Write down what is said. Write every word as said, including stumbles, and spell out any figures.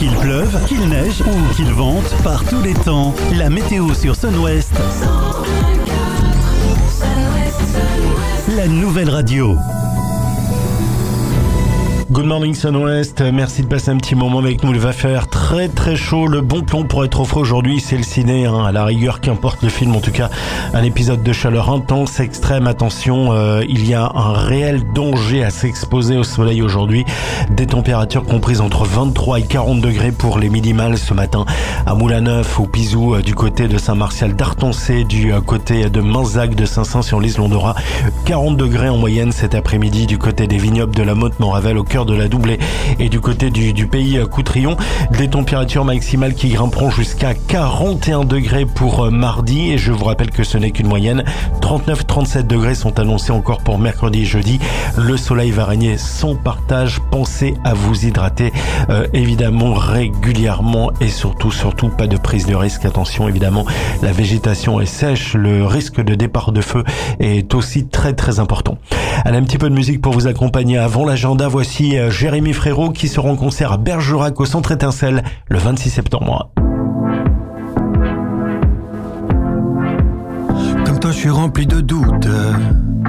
Qu'il pleuve, qu'il neige ou qu'il vente, par tous les temps, la météo sur Sun West. La nouvelle radio. Good morning Sun West, merci de passer un petit moment avec nous. Il va faire très très chaud, le bon plan pour être au frais aujourd'hui, c'est le ciné, hein, à la rigueur, qu'importe le film, en tout cas un épisode de chaleur intense, extrême, attention, euh, il y a un réel danger à s'exposer au soleil aujourd'hui, des températures comprises entre vingt-trois et quarante degrés pour les minimales ce matin à Moulin-Neuf, au Pizou, euh, du côté de Saint-Martial d'Artancé, du euh, côté de Manzac, de Saint-Saëns-sur-Lys, on aura quarante degrés en moyenne cet après-midi du côté des vignobles de la Motte-Montravel au cœur de la Doublée et du côté du, du pays Coutrillon, des températures maximales qui grimperont jusqu'à quarante et un degrés pour mardi, et je vous rappelle que ce n'est qu'une moyenne. trente-neuf à trente-sept degrés sont annoncés encore pour mercredi et jeudi. Le soleil va régner sans partage, pensez à vous hydrater euh, évidemment régulièrement, et surtout surtout pas de prise de risque. Attention, évidemment, la végétation est sèche, le risque de départ de feu est aussi très très important. Allez, un petit peu de musique pour vous accompagner avant l'agenda. Voici Jérémy Frérot qui sera en concert à Bergerac au Centre Étincelle le vingt-six septembre. Comme toi je suis rempli de doutes,